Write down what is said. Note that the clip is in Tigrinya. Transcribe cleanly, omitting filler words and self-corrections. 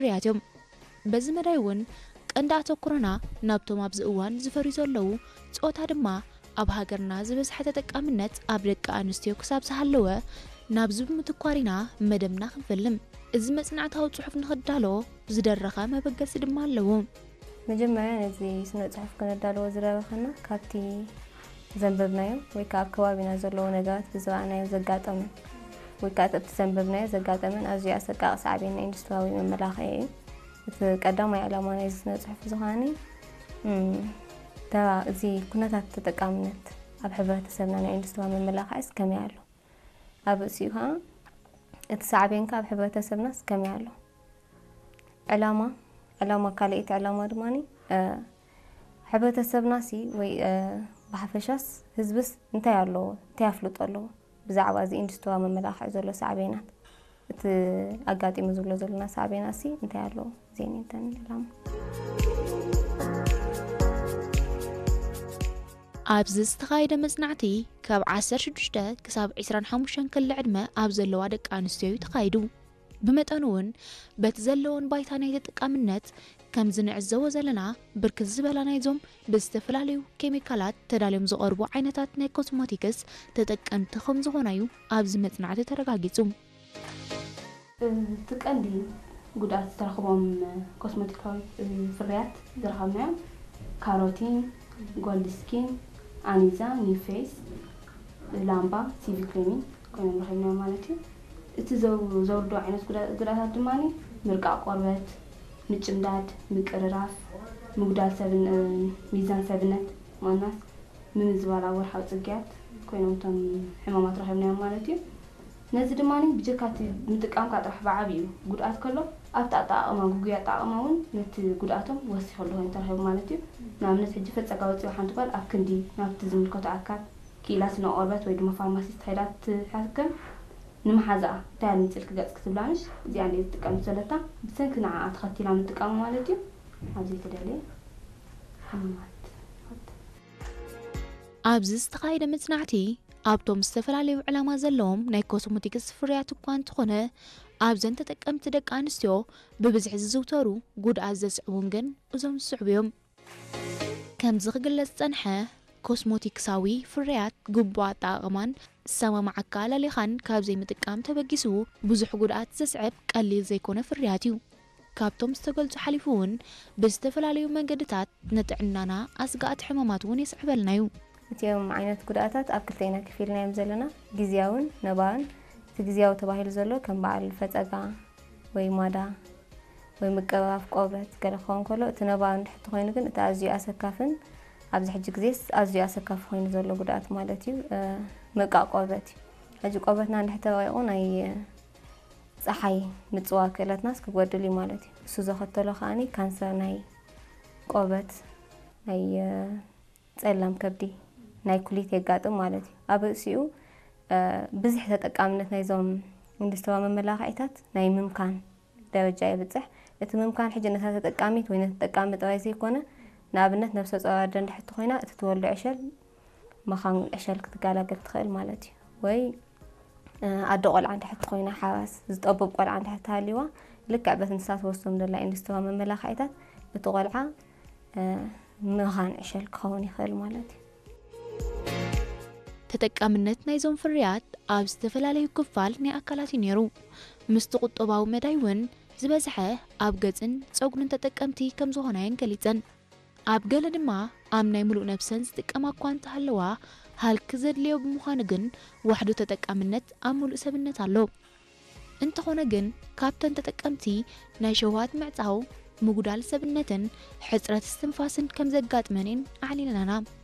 ፍርያትዮም በዚ መዳይውን ቀንዳቶ ኮሮና ናብቶም ኣብዝ እዋን ዝፈርዩ ዘለዉ ጾታ ድማ ኣብ ሃገርና ዝበዝሐ ተጠቃምነት ኣብ ደቂ ኣንስትዮ ክሳብ ዝሃለወ ናብ ዝምትኳሪና መደምና ክንፈልም እዚ መጽናዕታዊ ጽሑፍ ንኽዳሎ ዝደረኸ መበገሲ ድማ ኣለዎ መጀመርያ ነዚ ስነ ጽሑፍ ከነዳለዎ ዝረበኸና ካብቲ ዘንበብናዮ ወይ ካብ ከባቢና ዘለዎ ነገራት ብዝረኣናዮ ዘጋጠመን ወይ ካብ እቲ ዘንበብናዮ ዘጋጠመን ኣዝዩ ኣሰቃቂ ሳዕቤና ኢንዱስትሪያዊ መመላኽዒ እዩ እቲ ቀዳማይ ዕላማ ናይዚ ስነ ጽሑፍ ዝኾነ እዚ ኩነታት ተጠቃምነት ኣብ ሕብረተሰብና ናይ ኢንዱስትሪያዊ መመላኽዒ ከመይ ኣሎ ኣብ እሲኡ ከዓ እቲ ሳዕቤንካ ኣብ ሕብረተሰብና ከመይ ኣሎ ዕላማ ካልእቲ ዕላማ ድማኒ ሕብረተሰብና ወይ ብሓፈሻስ ህዝብስ እንታይ ኣለዎ እንታይ ኣፍልጦ ኣለዎ ብዛዕባ እዚ ኢንዱስትሪያዊ መመላኽዒ ዘሎ ሳዕቤናት እቲ ኣጋጢሙ ዝብሎ ዘለና ሳዕቤናት እንታይ ኣለዎ ዜናተን ዕላማ ኣብዚ ዝተኻየደ መጽናዕቲ ካብ 16 ክሳብ 25 ክሊ ዕድመ ኣብ ዘለዋ ደቂ ኣንስትዮ ተኻይዱ ብመጠኑ እውን በቲ ዘለዎን ባይታ ናይ ተጠቃምነት ከም ዝንዕዘቦ ዘለና ብርክት ዝበላ ናይዞም ብዝተፈላለዩ ኬሚካላት ተዳልዮም ዝቐርቡ ዓይነታት ናይ ኮስሞቲክስ ተጠቀምቲ ከም ዝኾናዩ ኣብዚ መጽናዕቲ ተረጋጊጹ እቲ ቀንዲ ጉድኣት ዝተረኽቦም ኮስሞቲካዊ ፍርያት ዝረኸብናዮም ካሮቲን ጎልድ ስኪን ኣኒዛ ኒፌስ ላምባ ሲቪ ክሬሚን ኮይኖም ረኺብናዮም ማለት እዩ እቲ ዘውርዶ ዓይነት ጉድኣታት ድማኒ ምርቃቕ ቆርበት ምጭምዳድ ምቅርራፍ ምጉዳል ሚዛን ሰብነት ማናስ ምምዝባል ኣብ ወርሓዊ ጽግያት ኮይኖም እቶም ሕማማት ረኺብናዮም ማለት እዩ ነዚ ድማኒ ብጀካቲ ምጥቃምካ ጥራሕ ብዓብዩ ጉድኣት ከሎ ኣብቲ ኣጠቓቕማ ጉጉያ ኣጠቓቕማ እውን ነቲ ጉድኣቶም ወሲኹ ኣሎ ኮይኑ ተረኺቡ ማለት እዩ ንኣብነት ሕጂ ፈፀጋ ወፂኡ ሓንቲ ጓል ኣብ ክንዲ ናብቲ ዝምልከቶ ኣካል ክኢላ ስነ ቆርበት ወይ ድማ ፋርማሲስት ኸይዳ ትሓክም ንምሓዛኣ እንታይ ንፅል ክገጽ ክትብላንሽ እዚኣ እንዴት ትጥቀም ዘለታ ብሰንኪ ንዓኣ ተኸቲላ ምጥቃሙ ማለት እዩ ኣብዚ ተደልየ ኣብዚ ዝተኻየደ መጽናዕቲ ኣብቶም ዝተፈላለዩ ዕላማ ዘለዎም ናይ ኮስሞቲክስ ፍርያት እኳ እንተኾነ ኣብዘን ተጠቀምቲ ደቂ ኣንስትዮ ብብዝሒ ዝዝውተሩ ጉድኣት ዘስዕቡን ግን እዞም ዝስዕቡ እዮም ከምዚ ክግለጽ ጸንሐ ኮስሞቲክሳዊ ፍርያት ግቡእ ኣጠቓቕማን ሰማማዓካ ለሊኻን ካብ ዘይምጥቃም ተበጊሱ ብዙሕ ጉድኣት ዘስዕብ ቀሊል ዘይኮነ ፍርያት እዩ ካብቶም ዝተገልጹ ሓሊፉ እውን ብዝተፈላለዩ መንገድታት ንጥዕናና ኣስጋእቲ ሕማማት እውን የስዕበልና እዩ እቲኦም ዓይነት ጉድኣታት ኣብ ክልተና ከፊልናዮም ዘለና ጊዜያውን ነባርን እቲ ጊዜያዊ ተባሂሉ ዘሎ ከም በዓል ፈፀጋ ወይ ማዳ ወይ ምቅራፍ ቆርበት ገለ ክኸውን ከሎ እቲ ነባር እንድሕቲ ኮይኑ ግን እቲ ኣዝዩ ኣሰካፍን ኣብዚ ሕጂ ግዜስ ኣዝዩ ኣሰካፍ ኮይኑ ዘሎ ጉድኣት ማለት እዩ ምርቃቕ ቆርበት እዩ ሕጂ ቆርበትና እንድሕቲ ተረቂቑ ናይ ፀሓይ ምፅዋር ክእለትናስ ክጎድል እዩ ማለት እዩ እሱ ዘኸተሎ ከዓኒ ካንሰር ናይ ቆርበት ናይ ፀላም ከብዲ ናይ ኩሊት የጋጥም ማለት እዩ ኣብ ርእሲኡ ብዙሕ ተጠቃምነት ናይዞም ኢንዱስትሪያዊ መመላኽዒታት ናይ ምምካን ደረጃ ይብፅሕ እቲ ምምካን ሕጂ ነታ ተጠቃሚት ወይ ነቲ ተጠቃሚ ጥራይ ዘይኮነ ንኣብነት ነፍሰ ጡር ኣደ እንድሕቲ ኮይና እቲ ትወልዶ ዕሸል መኻን ዕሸል ክትጋላገል ትኽእል ማለት እዩ ወይ ኣደ ቆልዓ እንድሕቲ ኮይና ሓራስ ዝጠብብ ቆልዓ እንድሕቲ ሃልይዋ ልክዕ በቲ ንሳት ወስዶም ዘላ ኢንዱስትሪያዊ መመላኽዒታት እቲ ቆልዓ መኻን ዕሸል ክኸውን ይኽእል ማለት እዩ ተጠቃምነት ናይዞም ፍርያት ኣብ ዝተፈላለዩ ክፋል ናይ ኣካላት ነይሩ ምስቲ ቁጠባዊ መዳይ እውን ዝበዝሐ ኣብ ገጽን ፀጉርን ተጠቀምቲ ከም ዝኾናየን ገሊፀን ኣብ ገለ ድማ ኣብ ናይ ሙሉእ ነብሰን ዝጥቀማ እኳ እንተሃለዋ ሃልኪ ዘድልዮ ብምዃኑ ግን ዋሕዱ ተጠቃምነት ኣብ ሙሉእ ሰብነት ኣሎ እንተኾነ ግን ካብተን ተጠቀምቲ ናይ ሸውሃት ምዕፃው ምጉዳል ሰብነትን ሕፅረት እስትንፋስን ከም ዘጋጥመንን ኣዕሊለናና